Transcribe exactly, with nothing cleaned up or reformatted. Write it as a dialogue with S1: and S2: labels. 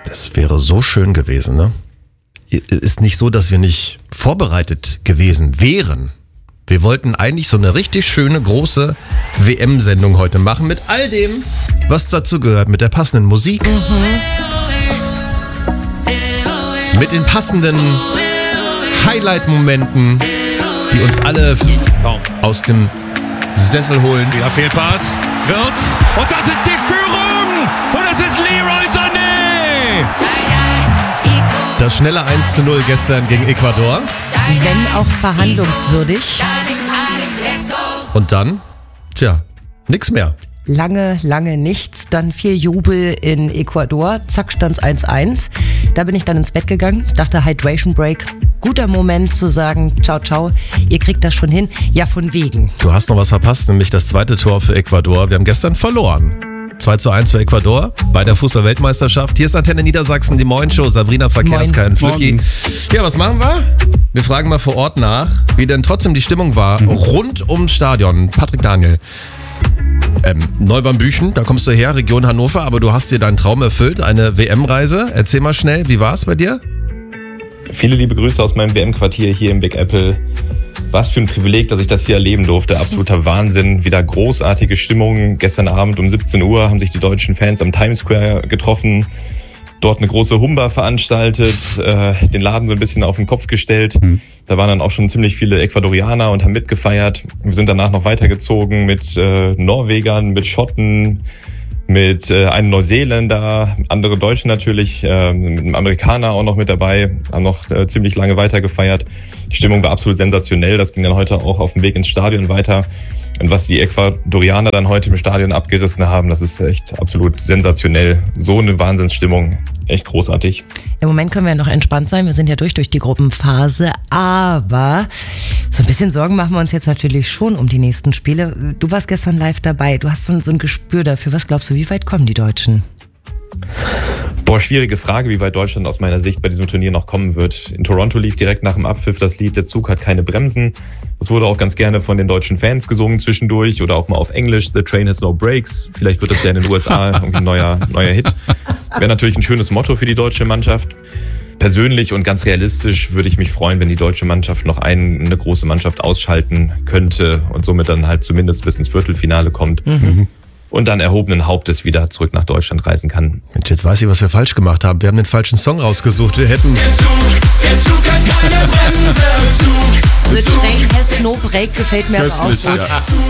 S1: Das wäre so schön gewesen, ne? Ist nicht so, dass wir nicht vorbereitet gewesen wären. Wir wollten eigentlich so eine richtig schöne, große W M-Sendung heute machen mit all dem, was dazu gehört, mit der passenden Musik, mhm. mit den passenden Highlight-Momenten, die uns alle aus dem Sessel holen.
S2: Wieder Fehlpass, Wirtz, und das ist die Führung! Und das ist Leroy Sané!
S1: Das schnelle eins zu null gestern gegen Ecuador.
S3: Wenn auch verhandlungswürdig.
S1: Und dann, tja, nix mehr.
S3: Lange, lange nichts. Dann viel Jubel in Ecuador. Zack, stand's eins eins. Da bin ich dann ins Bett gegangen, dachte Hydration Break. Guter Moment zu sagen, ciao, ciao, ihr kriegt das schon hin. Ja, von wegen.
S1: Du hast noch was verpasst, nämlich das zweite Tor für Ecuador. Wir haben gestern verloren. zwei zu eins für Ecuador bei der Fußball-Weltmeisterschaft. Hier ist Antenne Niedersachsen, die Moin-Show. Sabrina Verkehrskei und Flücki. Ja, was machen wir? Wir fragen mal vor Ort nach, wie denn trotzdem die Stimmung war mhm. rund ums Stadion. Patrick Daniel. Ähm, Neubarmbüchen, da kommst du her, Region Hannover, aber du hast dir deinen Traum erfüllt, eine W M-Reise. Erzähl mal schnell, wie war es bei dir?
S4: Viele liebe Grüße aus meinem W M-Quartier hier im Big Apple. Was für ein Privileg, dass ich das hier erleben durfte. Absoluter Wahnsinn. Wieder großartige Stimmung. Gestern Abend um siebzehn Uhr haben sich die deutschen Fans am Times Square getroffen. Dort eine große Humba veranstaltet, äh, den Laden so ein bisschen auf den Kopf gestellt. Mhm. Da waren dann auch schon ziemlich viele Ecuadorianer und haben mitgefeiert. Wir sind danach noch weitergezogen mit äh, Norwegern, mit Schotten, mit äh, einem Neuseeländer, andere Deutsche natürlich, äh, mit einem Amerikaner auch noch mit dabei, haben noch äh, ziemlich lange weiter gefeiert. Die Stimmung war absolut sensationell, das ging dann heute auch auf dem Weg ins Stadion weiter. Und was die Ecuadorianer dann heute im Stadion abgerissen haben, das ist echt absolut sensationell. So eine Wahnsinnsstimmung, echt großartig.
S3: Im Moment können wir noch entspannt sein, wir sind ja durch durch die Gruppenphase, aber so ein bisschen Sorgen machen wir uns jetzt natürlich schon um die nächsten Spiele. Du warst gestern live dabei, du hast so ein Gespür dafür. Was glaubst du, wie weit kommen die Deutschen?
S4: Boah, schwierige Frage, wie weit Deutschland aus meiner Sicht bei diesem Turnier noch kommen wird. In Toronto lief direkt nach dem Abpfiff das Lied "Der Zug hat keine Bremsen". Das wurde auch ganz gerne von den deutschen Fans gesungen zwischendurch oder auch mal auf Englisch, "The train has no brakes". Vielleicht wird das ja in den U S A irgendwie ein neuer, neuer Hit. Wäre natürlich ein schönes Motto für die deutsche Mannschaft. Persönlich und ganz realistisch würde ich mich freuen, wenn die deutsche Mannschaft noch ein, eine große Mannschaft ausschalten könnte und somit dann halt zumindest bis ins Viertelfinale kommt. Mhm. Und dann erhobenen Hauptes wieder zurück nach Deutschland reisen kann.
S1: Mensch, jetzt weiß ich, was wir falsch gemacht haben. Wir haben den falschen Song rausgesucht. Wir hätten...
S5: Der Zug, der Zug hat keine Bremse. Zug,
S3: The Train has no brake gefällt mir auch gut. Ja.